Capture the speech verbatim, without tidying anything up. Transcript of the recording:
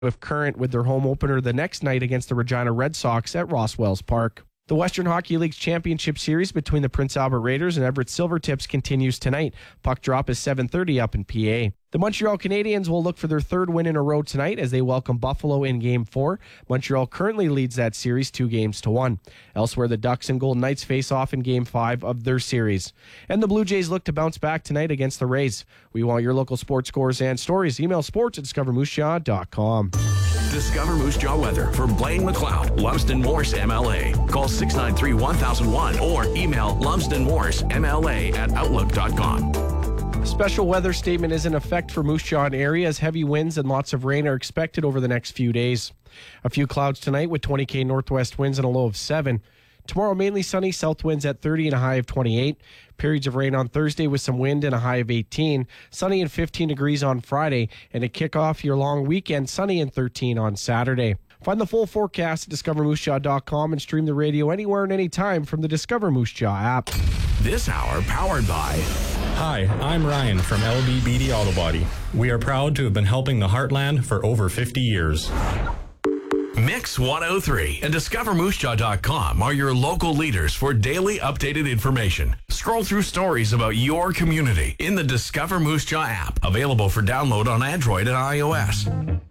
with Current with their home opener the next night against the Regina Red Sox at Rosswells Park. The Western Hockey League's championship series between the Prince Albert Raiders and Everett Silvertips continues tonight. Puck drop is seven thirty up in P A. The Montreal Canadiens will look for their third win in a row tonight as they welcome Buffalo in Game four. Montreal currently leads that series two games to one. Elsewhere, the Ducks and Golden Knights face off in Game five of their series. And the Blue Jays look to bounce back tonight against the Rays. We want your local sports scores and stories. Email sports at discover moose jaw dot com. Discover Moose Jaw weather for Blaine McLeod, Lumsden Morse M L A. Call six nine three, one thousand one or email lumsden morse m l a at outlook dot com. A special weather statement is in effect for Moose Jaw area as heavy winds and lots of rain are expected over the next few days. A few clouds tonight with twenty K northwest winds and a low of seven. Tomorrow, mainly sunny, south winds at thirty and a high of twenty-eight. Periods of rain on Thursday with some wind and a high of eighteen. Sunny and fifteen degrees on Friday. And to kick off your long weekend, sunny and thirteen on Saturday. Find the full forecast at discover moose jaw dot com and stream the radio anywhere and anytime from the Discover Moose Jaw app. This hour powered by... Hi, I'm Ryan from L B Beatty Auto Body. We are proud to have been helping the Heartland for over fifty years. Mix one oh three and discover moose jaw dot com are your local leaders for daily updated information. Scroll through stories about your community in the Discover Moose Jaw app, available for download on Android and iOS.